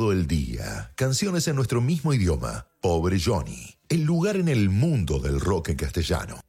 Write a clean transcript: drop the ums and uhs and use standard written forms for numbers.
todo el día. Canciones en nuestro mismo idioma. Pobre Johnny. El lugar en el mundo del rock en castellano.